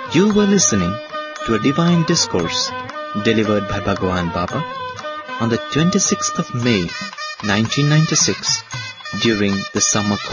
You were listening to a divine discourse delivered by Bhagwan Baba on the 26th of May 1996 during the summer